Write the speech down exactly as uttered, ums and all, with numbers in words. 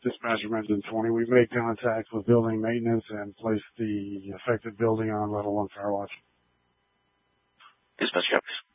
Dispatcher Menton twenty. We've made contact with building maintenance and placed the affected building on level one fire watch. Dispatch copies.